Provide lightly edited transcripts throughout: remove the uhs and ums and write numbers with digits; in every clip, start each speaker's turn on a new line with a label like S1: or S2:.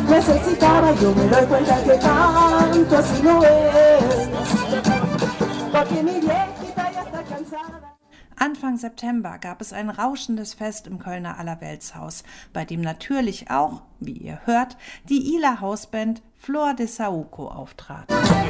S1: Necesitaba yo me doy cuenta que tanto así no es, porque mi viejita ya está cansada.
S2: Anfang September gab es ein rauschendes Fest im Kölner Allerweltshaus, bei dem natürlich auch, wie ihr hört, die ILA Hausband Flor de Saúco auftrat.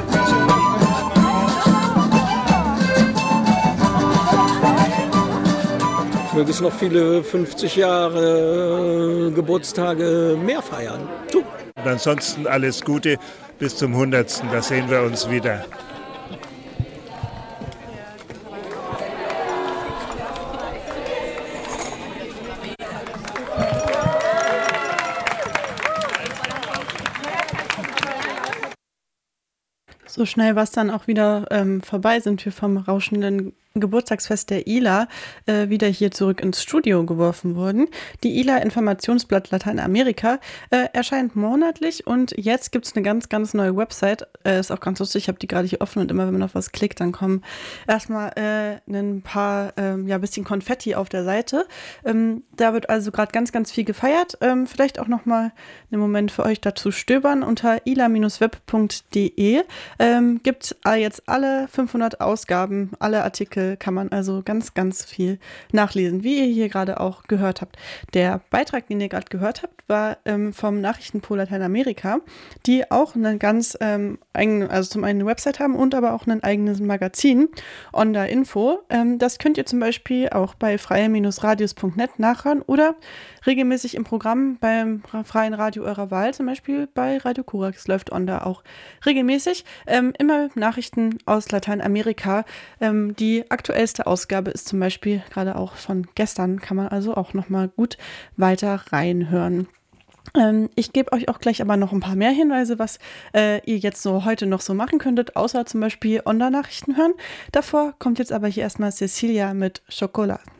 S3: Möge es noch viele 50 Jahre Geburtstage mehr feiern. Du.
S4: Und ansonsten alles Gute bis zum 100. Da sehen wir uns wieder.
S5: So schnell war es dann auch wieder vorbei, sind wir vom rauschenden Geburtstagsfest der ILA wieder hier zurück ins Studio geworfen worden. Die ILA Informationsblatt Lateinamerika erscheint monatlich und jetzt gibt es eine ganz, ganz neue Website. Ist auch ganz lustig, ich habe die gerade hier offen und immer, wenn man auf was klickt, dann kommen erstmal ein paar, bisschen Konfetti auf der Seite. Da wird also gerade ganz, ganz viel gefeiert. Vielleicht auch nochmal einen Moment für euch dazu stöbern. Unter ila-web.de gibt es jetzt alle 500 Ausgaben, alle Artikel kann man also ganz, ganz viel nachlesen, wie ihr hier gerade auch gehört habt. Der Beitrag, den ihr gerade gehört habt, war vom Nachrichtenpool Lateinamerika, die auch eine ganz eigene, also zum einen eine Website haben und aber auch ein eigenes Magazin, Onda Info. Das könnt ihr zum Beispiel auch bei freie-radios.net nachhören oder regelmäßig im Programm beim freien Radio eurer Wahl, zum Beispiel bei Radio Korax läuft Onda auch regelmäßig. Immer Nachrichten aus Lateinamerika. Die aktuellste Ausgabe ist zum Beispiel gerade auch von gestern, kann man also auch nochmal gut weiter reinhören. Ich gebe euch auch gleich aber noch ein paar mehr Hinweise, was ihr jetzt so heute noch so machen könntet, außer zum Beispiel Onda-Nachrichten hören. Davor kommt jetzt aber hier erstmal Cecilia mit Chocolat.